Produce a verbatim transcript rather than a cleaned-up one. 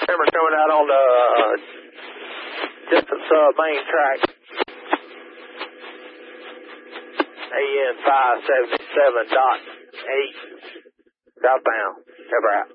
Remember coming out on the uh, distance uh, main track. A N five seventy-seven dot eight southbound. Cover out.